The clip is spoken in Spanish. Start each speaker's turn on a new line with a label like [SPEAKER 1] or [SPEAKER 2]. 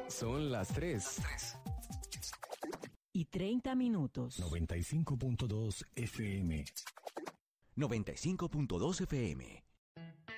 [SPEAKER 1] Son las 3.
[SPEAKER 2] Y 30 minutos.
[SPEAKER 3] 95.2 FM.
[SPEAKER 4] 95.2 FM.